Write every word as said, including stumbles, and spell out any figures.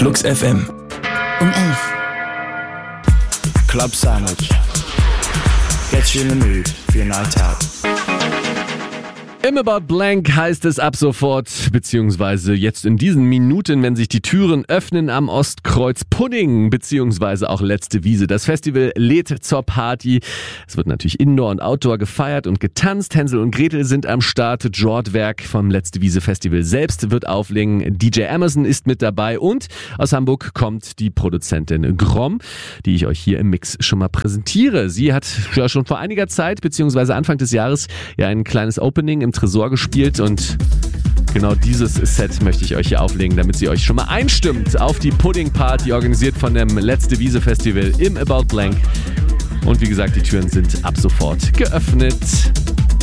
Flux F M. Um elf. Club Sandwich. Get you in the mood for your night out. Im About Blank heißt es ab sofort, beziehungsweise jetzt in diesen Minuten, wenn sich die Türen öffnen am Ostkreuz, Pudding, beziehungsweise auch Letzte Wiese. Das Festival lädt zur Party. Es wird natürlich Indoor und Outdoor gefeiert und getanzt. Hänsel und Gretel sind am Start. Jordwerk vom Letzte Wiese Festival selbst wird auflegen. D J Amazon ist mit dabei und aus Hamburg kommt die Produzentin Grom, die ich euch hier im Mix schon mal präsentiere. Sie hat ja schon vor einiger Zeit, beziehungsweise Anfang des Jahres, ja ein kleines Opening im Tresor gespielt und genau dieses Set möchte ich euch hier auflegen, damit sie euch schon mal einstimmt auf die Pudding Party, organisiert von dem Letzte Wiese Festival im About Blank. Und wie gesagt, die Türen sind ab sofort geöffnet.